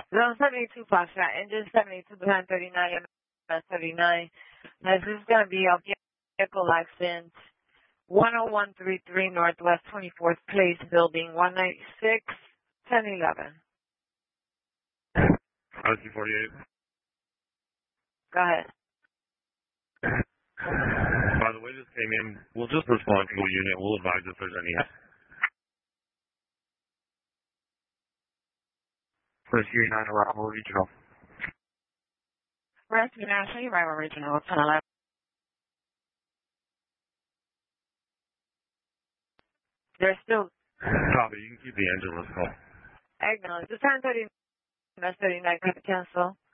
Zone 72 Foxtrot, engine 72 behind 39, 39. This is going to be a vehicle accident, 10133 Northwest 24th Place, building 196, 1011. RC-48. Go ahead. By the way this came in, we'll just respond to the unit. We'll advise if there's any. Rescue 9 Arrival Regional. Rescue 9 Arrival Regional, 1011. There's still... Copy, you can keep the engine, let's go. Acknowledge. The 1030, 39, cancel.